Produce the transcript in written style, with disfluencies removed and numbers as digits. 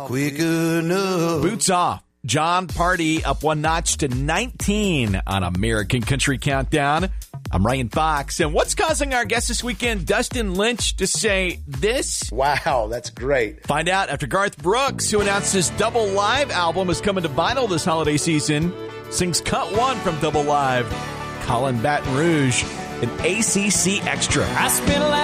Quick enough. Boots off. John Party up one notch to 19 on American Country Countdown. I'm Ryan Fox. And what's causing our guest this weekend, Dustin Lynch, to say this? Wow, that's great. Find out after Garth Brooks, who announced his Double Live album is coming to vinyl this holiday season, sings Cut One from Double Live. Colin Baton Rouge, an ACC Extra. I spent a